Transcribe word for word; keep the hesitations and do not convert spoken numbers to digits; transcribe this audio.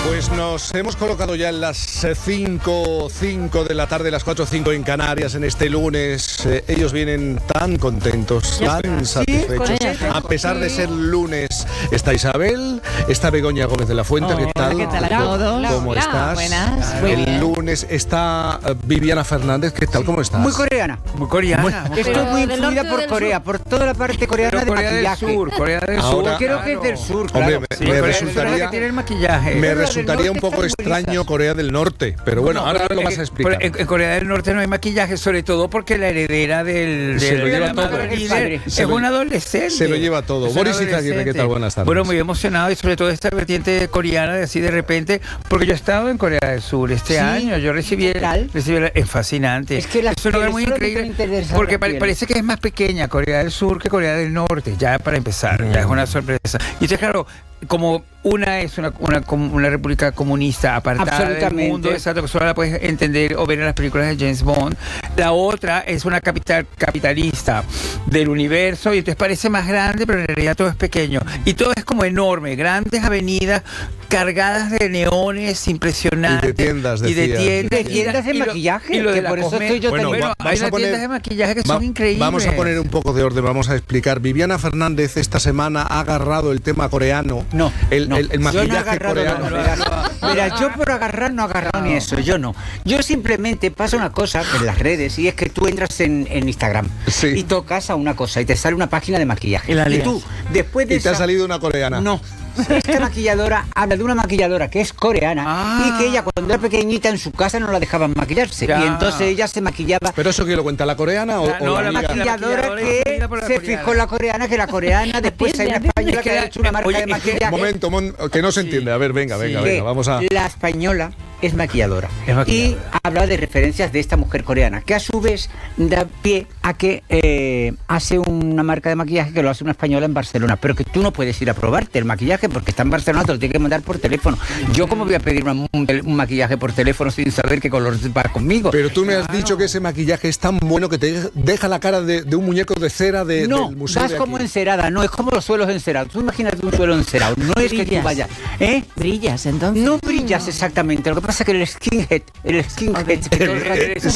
Pues nos hemos colocado ya en las cinco de la tarde, las cuatro cinco en Canarias, en este lunes. Eh, ellos vienen tan contentos, Ya tan está. satisfechos. Sí, con a pesar de ser lunes, está Isabel, está Begoña Gómez de la Fuente. Hola, ¿qué tal? ¿qué tal a todos? ¿Cómo Hola, estás? buenas, muy El bien. lunes está eh, Viviana Fernández. ¿Qué tal? ¿Cómo estás? Muy coreana. Muy coreana. Estoy Pero muy del influida norte o por del Corea, sur. por toda la parte coreana de Corea del maquillaje. Sur, Corea del Ahora- Sur. Creo que es del sur, claro. Hombre, me, Sí, me Corea del Sur es la resultaría, que tiene el maquillaje. me Pero la del resultaría un norte poco están muy extraño lisas. Corea del Norte. Pero bueno, No, ahora pero lo vas en- a explicar. pero En, en Corea del Norte no hay maquillaje, sobre todo porque la heredera del, Se del lo lleva llamado todo. líder Se es lo- una adolescente. se lo lleva todo. Es una Boris Izaguirre, ¿qué adolescente. tal? Buenas tardes. Bueno, muy emocionado y sobre todo esta vertiente coreana de así de repente, porque yo he estado en Corea del Sur este Sí. año. Yo recibí, ¿Qué tal? recibí la- es fascinante. Es que las es un lugar pieles muy solamente increíble me interesan porque las pa- pieles. parece que es más pequeña Corea del Sur que Corea del Norte, ya para empezar, ya es una sorpresa. Y entonces, claro, como una es una, una, com- una república comunista apartada del Absolutamente. mundo, exacto, que solo la puedes entender o ver en las películas de James Bond. La otra es una capital capitalista del universo y entonces parece más grande, pero en realidad todo es pequeño. Y todo es como enorme, grandes avenidas cargadas de neones impresionantes. Y de tiendas, Y de decías. tiendas, Y de tiendas de y lo- maquillaje, y lo de que la por eso cosme- estoy yo Bueno, también. va- Bueno, vamos hay a unas poner- tiendas de maquillaje que Va- son increíbles. Vamos a poner un poco de orden, vamos a explicar. Viviana Fernández esta semana ha agarrado el tema coreano. No, el, no. el, el Yo no he maquillaje agarrado, coreano. no, verás. Mira, yo por agarrar no he agarrado ni eso, yo no. Yo simplemente pasa una cosa en las redes y es que tú entras en, en Instagram Sí. y tocas a una cosa y te sale una página de maquillaje. Y la lías. tú, después de Y te ha esa- salido una coreana. No. Esta maquilladora habla de una maquilladora que es coreana Ah. y que ella cuando era pequeñita en su casa no la dejaban maquillarse. Ya. Y entonces ella se maquillaba. ¿Pero eso quién lo cuenta? ¿La coreana o, La- o no, la la amiga? maquilladora maquilladora que influida por la se coreana. fijó en la coreana, que la coreana después hay una Atiende, española atiende. que ha hecho una marca Oye, de es que- maquillaje. Momento, mon- que no se entiende. A ver, venga, venga, que venga, vamos a... La española es maquilladora. Es maquilladora. Y habla de referencias de esta mujer coreana, que a su vez da pie a que eh, hace una marca de maquillaje que lo hace una española en Barcelona, pero que tú no puedes ir a probarte el maquillaje porque está en Barcelona, te lo tiene que mandar por teléfono. Yo cómo voy a pedir un, un maquillaje por teléfono sin saber qué color va conmigo. Pero tú me has dicho que ese maquillaje es tan bueno que te deja la cara de, de un muñeco de cera de, no, del museo vas de como aquí. encerada, no, es como los suelos encerados. Tú imagínate un suelo encerado, no es que tú Brillas. vayas, ¿eh? Brillas, entonces. No brillas exactamente, lo que pasa es que el skinhead, el skinhead, Ok. que todo el rato-